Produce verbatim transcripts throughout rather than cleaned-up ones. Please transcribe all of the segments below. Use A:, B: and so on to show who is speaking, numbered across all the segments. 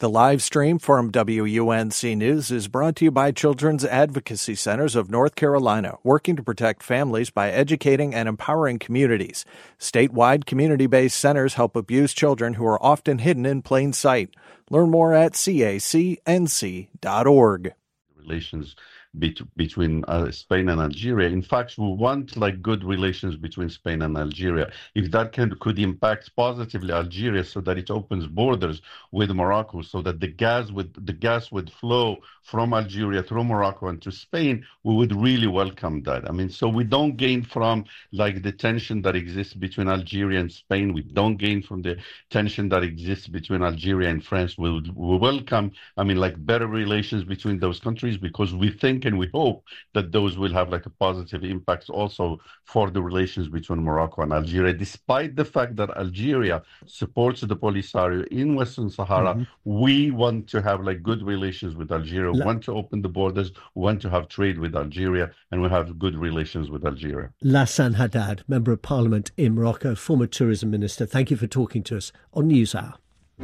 A: The live stream from W U N C News is brought to you by Children's Advocacy Centers of North Carolina, working to protect families by educating and empowering communities. Statewide community-based centers help abused children who are often hidden in plain sight. Learn more at C A C N C dot org.
B: Relations bet- between uh, Spain and Algeria. In fact, we want like good relations between Spain and Algeria. If that can could impact positively Algeria, so that it opens borders with Morocco, so that the gas would the gas would flow from Algeria through Morocco and to Spain, we would really welcome that. I mean, so we don't gain from like the tension that exists between Algeria and Spain. We don't gain from the tension that exists between Algeria and France. We would we welcome, I mean, like better relations between those countries, because we think and we hope that those will have like a positive impact also for the relations between Morocco and Algeria, despite the fact that Algeria supports the Polisario in Western Sahara. Mm-hmm. We want to have like good relations with Algeria, La- want to open the borders, want to have trade with Algeria, and we have good relations with Algeria.
C: Lassan Haddad, Member of Parliament in Morocco, former tourism minister, thank you for talking to us on NewsHour.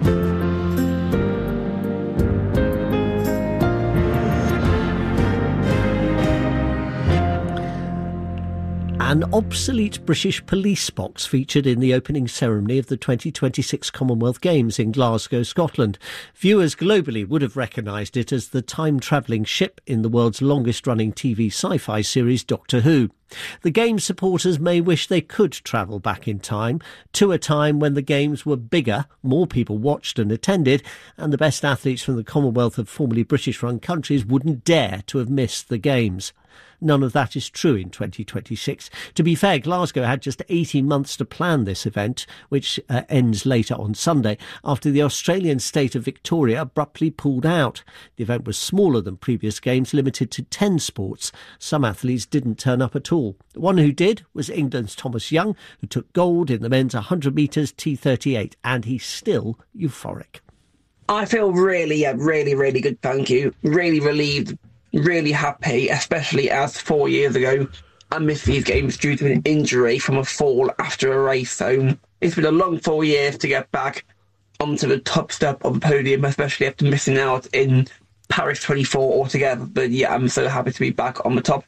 C: An obsolete British police box featured in the opening ceremony of the twenty twenty-six Commonwealth Games in Glasgow, Scotland. Viewers globally would have recognised it as the time-travelling ship in the world's longest-running T V sci-fi series Doctor Who. The Games supporters may wish they could travel back in time to a time when the Games were bigger, more people watched and attended, and the best athletes from the Commonwealth of formerly British-run countries wouldn't dare to have missed the Games. None of that is true in twenty twenty-six. To be fair, Glasgow had just eighteen months to plan this event, which uh, ends later on Sunday, after the Australian state of Victoria abruptly pulled out. The event was smaller than previous games, limited to ten sports. Some athletes didn't turn up at all. One who did was England's Thomas Young, who took gold in the men's one hundred metres T thirty-eight, and he's still euphoric.
D: I feel really, yeah, really, really good, thank you. Really relieved. Really happy, especially as four years ago I missed these games due to an injury from a fall after a race. So it's been a long four years to get back onto the top step of the podium, especially after missing out in Paris twenty-four altogether. But yeah, I'm so happy to be back on the top.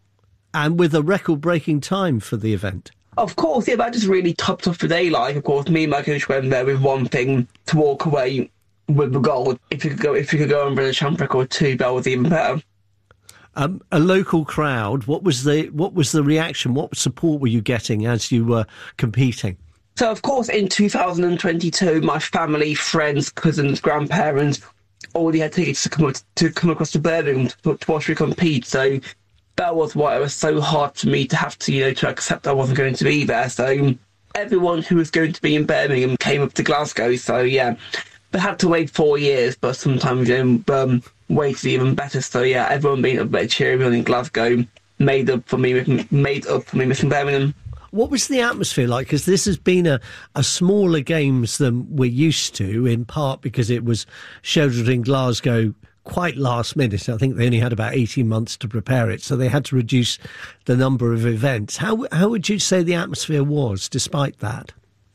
C: And with a record-breaking time for the event.
D: Of course, yeah, that just really topped off the day. Like, of course, me and my coach went there with one thing, to walk away with the gold. If you could go, if you could go on with a champ record too, that was even better.
C: Um, a local crowd. What was the what was the reaction? What support were you getting as you were competing?
D: So, of course, in two thousand twenty-two, my family, friends, cousins, grandparents already had tickets to come to come across to Birmingham to, to watch me compete. So that was why it was so hard for me to have to, you know, to accept I wasn't going to be there. So everyone who was going to be in Birmingham came up to Glasgow. So yeah, they had to wait four years, but sometimes you know, um, wait is even better. So yeah, everyone being up there cheering me on in Glasgow made up for me, made up for me missing Birmingham.
C: What was the atmosphere like? Because this has been a, a smaller games than we're used to, in part because it was scheduled in Glasgow quite last minute. I think they only had about eighteen months to prepare it, so they had to reduce the number of events. How how would you say the atmosphere was, despite that?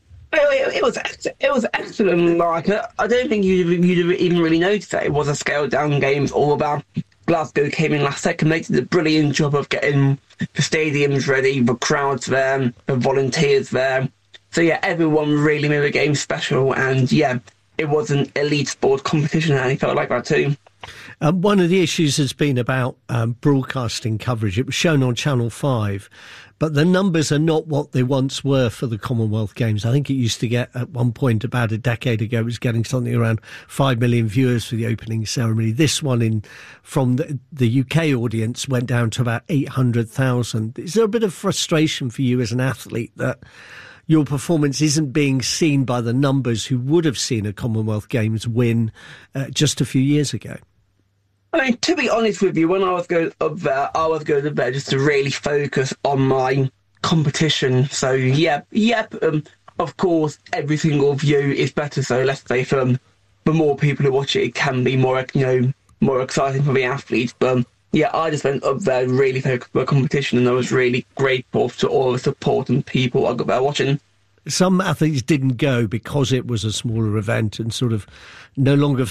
D: It, it was it was excellent. Like I don't think you'd, you'd even really notice that it was a scaled down games. All about Glasgow came in last second. They did a brilliant job of getting the stadiums ready, the crowds there, the volunteers there. So yeah, everyone really made the game special, and yeah, it was an elite sport competition, and it felt like that too.
C: Um, one of the issues has been about um, broadcasting coverage. It was shown on Channel five, but the numbers are not what they once were for the Commonwealth Games. I think it used to get, at one point about a decade ago, it was getting something around five million viewers for the opening ceremony. This one in from the, the U K audience went down to about eight hundred thousand. Is there a bit of frustration for you as an athlete that your performance isn't being seen by the numbers who would have seen a Commonwealth Games win uh, just a few years ago?
D: I mean, to be honest with you, when I was going up there, I was going up there just to really focus on my competition. So, yep, yep, um, of course, every single view is better. So let's say for um, the more people who watch it, it can be more, you know, more exciting for the athletes. But um, yeah, I just went up there really focused on the competition, and I was really grateful to all the support and people I got there watching.
C: Some athletes didn't go because it was a smaller event and sort of no longer